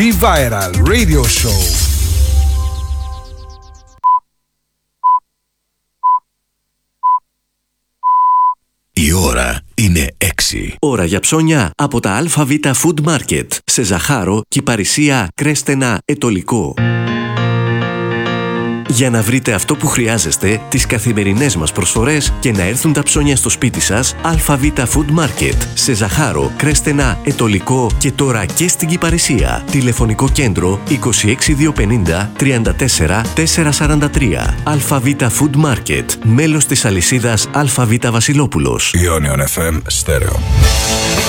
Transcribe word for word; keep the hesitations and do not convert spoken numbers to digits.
Be Viral Radio Show. Η ώρα είναι έξι. Ώρα για ψώνια από τα ΑΒ Food Market σε Ζαχάρο, Κυπαρισία, Κρέστενα, Ετωλικό. Για να βρείτε αυτό που χρειάζεστε, τις καθημερινές μας προσφορές και να έρθουν τα ψώνια στο σπίτι σας, ΑΒ Food Market σε Ζαχάρο, Κρέστενα, Ετωλικό και τώρα και στην Κυπαρισία. Τηλεφωνικό κέντρο είκοσι έξι διακόσια πενήντα τριάντα τέσσερα τετρακόσια σαράντα τρία. ΑΒ Food Market, μέλος της αλυσίδας ΑΒ Βασιλόπουλος. Ionion εφ εμ Stereo.